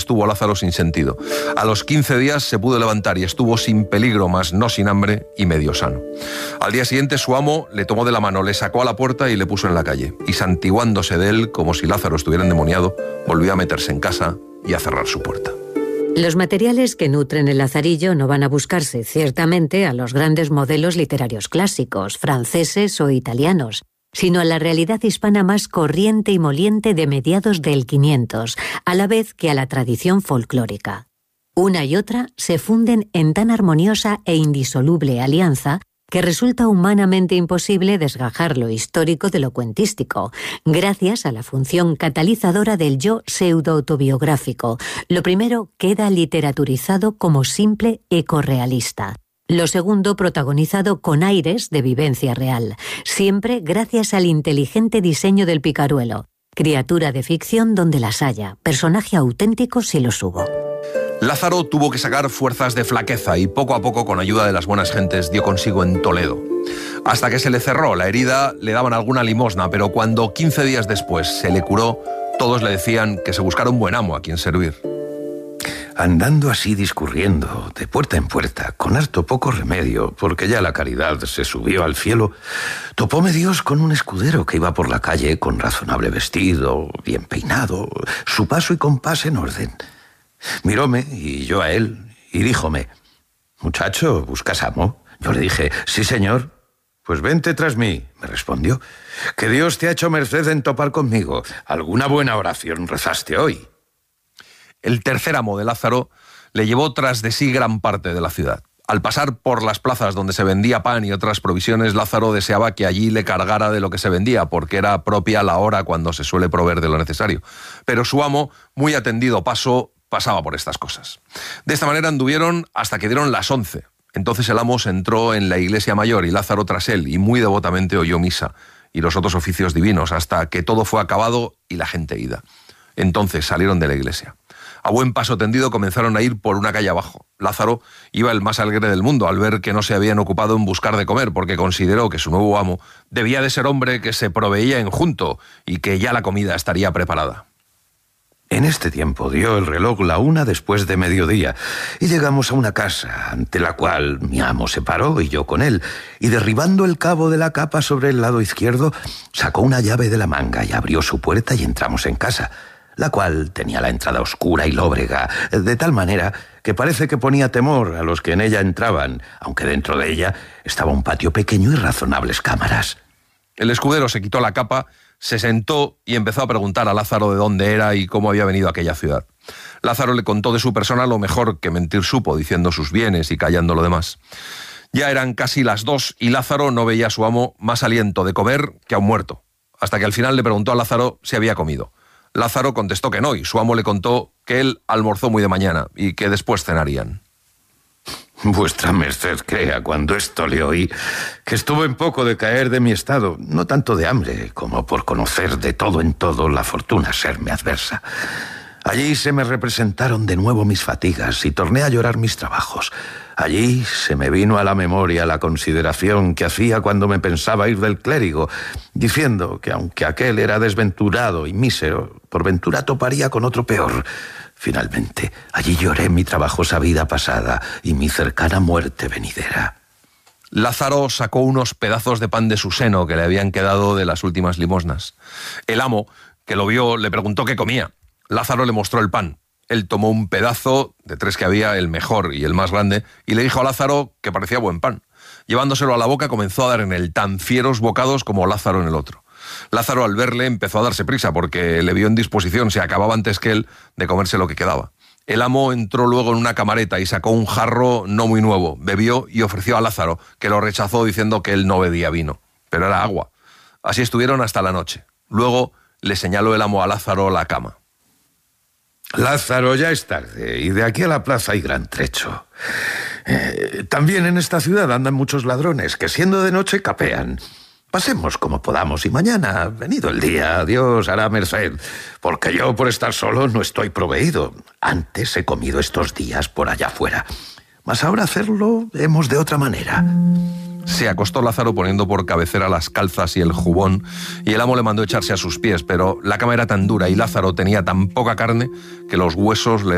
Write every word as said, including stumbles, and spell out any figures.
estuvo Lázaro sin sentido. A los quince días se pudo levantar y estuvo sin peligro, mas no sin hambre y medio sano. Al día siguiente su amo le tomó de la mano, le sacó a la puerta y le puso en la calle. Y santiguándose de él, como si Lázaro estuviera endemoniado, volvió a meterse en casa y a cerrar su puerta. Los materiales que nutren el Lazarillo no van a buscarse, ciertamente, a los grandes modelos literarios clásicos, franceses o italianos, sino a la realidad hispana más corriente y moliente de mediados del quinientos, a la vez que a la tradición folclórica. Una y otra se funden en tan armoniosa e indisoluble alianza que resulta humanamente imposible desgajar lo histórico de lo cuentístico, gracias a la función catalizadora del yo pseudo-autobiográfico. Lo primero queda literaturizado como simple ecorrealista. Lo segundo protagonizado con aires de vivencia real, siempre gracias al inteligente diseño del picaruelo, criatura de ficción donde las haya, personaje auténtico si los hubo. Lázaro tuvo que sacar fuerzas de flaqueza y poco a poco, con ayuda de las buenas gentes, dio consigo en Toledo. Hasta que se le cerró la herida, le daban alguna limosna, pero cuando quince días después se le curó, todos le decían que se buscara un buen amo a quien servir. Andando así discurriendo, de puerta en puerta, con harto poco remedio, porque ya la caridad se subió al cielo, topóme Dios con un escudero que iba por la calle con razonable vestido, bien peinado, su paso y compás en orden. Miróme, y yo a él, y díjome: «Muchacho, ¿buscas amo?» Yo le dije: «Sí, señor». «Pues vente tras mí», me respondió, «que Dios te ha hecho merced en topar conmigo. ¿Alguna buena oración rezaste hoy?» El tercer amo de Lázaro le llevó tras de sí gran parte de la ciudad. Al pasar por las plazas donde se vendía pan y otras provisiones, Lázaro deseaba que allí le cargara de lo que se vendía, porque era propia la hora cuando se suele proveer de lo necesario. Pero su amo, muy atendido paso, pasaba por estas cosas. De esta manera anduvieron hasta que dieron las once. Entonces el amo se entró en la iglesia mayor y Lázaro tras él, y muy devotamente oyó misa y los otros oficios divinos, hasta que todo fue acabado y la gente ida. Entonces salieron de la iglesia. A buen paso tendido comenzaron a ir por una calle abajo. Lázaro iba el más alegre del mundo al ver que no se habían ocupado en buscar de comer, porque consideró que su nuevo amo debía de ser hombre que se proveía en junto y que ya la comida estaría preparada. En este tiempo dio el reloj la una después de mediodía y llegamos a una casa ante la cual mi amo se paró y yo con él, y derribando el cabo de la capa sobre el lado izquierdo, sacó una llave de la manga y abrió su puerta y entramos en casa, la cual tenía la entrada oscura y lóbrega, de tal manera que parece que ponía temor a los que en ella entraban, aunque dentro de ella estaba un patio pequeño y razonables cámaras. El escudero se quitó la capa, se sentó y empezó a preguntar a Lázaro de dónde era y cómo había venido a aquella ciudad. Lázaro le contó de su persona lo mejor que mentir supo, diciendo sus bienes y callando lo demás. Ya eran casi las dos y Lázaro no veía a su amo más aliento de comer que a un muerto, hasta que al final le preguntó a Lázaro si había comido. Lázaro contestó que no, y su amo le contó que él almorzó muy de mañana y que después cenarían. Vuestra merced crea, cuando esto le oí, que estuve en poco de caer de mi estado, no tanto de hambre, como por conocer de todo en todo la fortuna serme adversa. Allí se me representaron de nuevo mis fatigas y torné a llorar mis trabajos. Allí se me vino a la memoria la consideración que hacía cuando me pensaba ir del clérigo, diciendo que aunque aquel era desventurado y mísero, por ventura toparía con otro peor. Finalmente, allí lloré mi trabajosa vida pasada y mi cercana muerte venidera. Lázaro sacó unos pedazos de pan de su seno que le habían quedado de las últimas limosnas. El amo, que lo vio, le preguntó qué comía. Lázaro le mostró el pan. Él tomó un pedazo, de tres que había, el mejor y el más grande, y le dijo a Lázaro que parecía buen pan. Llevándoselo a la boca, comenzó a dar en él tan fieros bocados como Lázaro en el otro. Lázaro, al verle, empezó a darse prisa porque le vio en disposición, se acababa antes que él de comerse lo que quedaba. El amo entró luego en una camareta y sacó un jarro no muy nuevo, bebió y ofreció a Lázaro, que lo rechazó diciendo que él no bebía vino, pero era agua. Así estuvieron hasta la noche. Luego le señaló el amo a Lázaro la cama. Lázaro, ya es tarde y de aquí a la plaza hay gran trecho. Eh, también en esta ciudad andan muchos ladrones que siendo de noche capean. Pasemos como podamos y mañana, venido el día, Dios hará merced, porque yo por estar solo no estoy proveído. Antes he comido estos días por allá afuera, mas ahora hacerlo hemos de otra manera. Se acostó Lázaro poniendo por cabecera las calzas y el jubón, y el amo le mandó echarse a sus pies, pero la cama era tan dura y Lázaro tenía tan poca carne que los huesos le